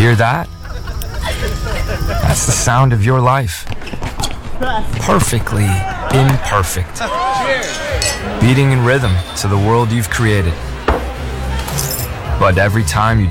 Hear that? That's the sound of your life. Perfectly imperfect. Beating in rhythm to the world you've created. But every time you